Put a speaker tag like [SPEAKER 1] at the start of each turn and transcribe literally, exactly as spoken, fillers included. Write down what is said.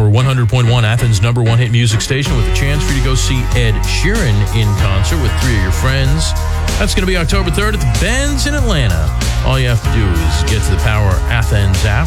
[SPEAKER 1] Power one hundred point one, Athens' number one hit music station, with a chance for you to go see Ed Sheeran in concert with three of your friends. That's going to be October third at the Benz in Atlanta. All you have to do is get to the Power Athens app,